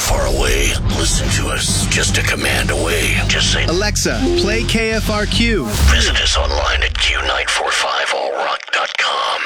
far away. Listen to us just a command away. Just say, Alexa, play KFRQ. Visit us online at Q945allrock.com.